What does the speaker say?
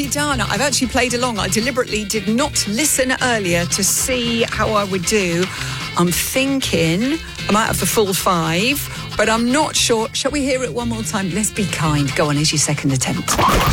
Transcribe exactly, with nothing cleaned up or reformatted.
nicely done. I've actually played along. I deliberately did not listen earlier to see how I would do. I'm thinking I might have the full five, but I'm not sure. Shall we hear it one more time? Let's be kind. Go on, here's your second attempt.